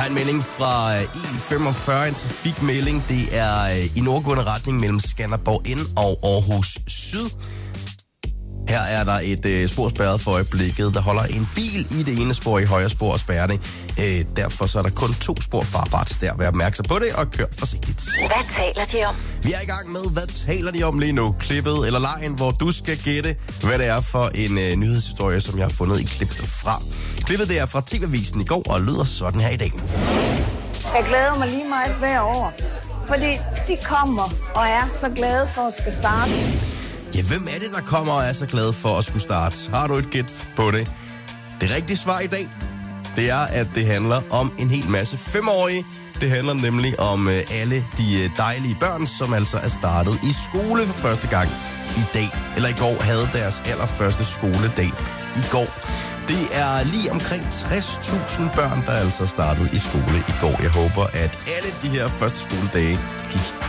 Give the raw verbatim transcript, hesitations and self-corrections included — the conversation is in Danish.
har en melding fra I femogfyrre, en trafikmelding. Det er i nordgående retning mellem Skanderborg Ind og Aarhus Syd. Her er der et øh, spor spærret for øjeblikket. Der holder en bil i det ene spor i højre spor og spærrer det. Øh, derfor så er der kun to spor farbart der. Vær opmærksom på det og kør forsigtigt. Hvad taler de om? Vi er i gang med, hvad taler de om lige nu? Klippet eller lejen, hvor du skal gætte, hvad det er for en øh, nyhedshistorie, som jeg har fundet i klippet fra. Klippet det er fra T V-avisen i går og lyder sådan her i dag. Jeg glæder mig lige meget hver år, fordi de kommer og er så glade for at skal starte. Ja, hvem er det, der kommer og er så glad for at skulle starte? Har du et gæt på det? Det rigtige svar i dag, det er, at det handler om en hel masse femårige. Det handler nemlig om øh, alle de øh, dejlige børn, som altså er startet i skole for første gang i dag. Eller i går havde deres allerførste skoledag i går. Det er lige omkring tres tusind børn, der altså startede i skole i går. Jeg håber, at alle de her første skoledage gik